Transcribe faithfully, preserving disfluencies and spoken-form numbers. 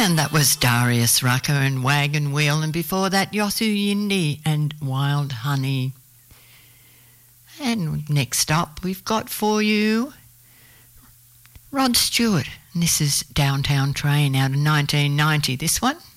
And that was Darius Rucker and Wagon Wheel, and before that Yosu Yindi and Wild Honey. And next up we've got for you Rod Stewart, and this is Downtown Train out of nineteen ninety, this one.